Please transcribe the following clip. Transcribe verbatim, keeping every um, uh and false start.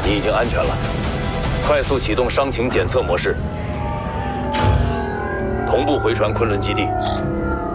你已经安全了，快速启动伤情检测模式，同步回传昆仑基地。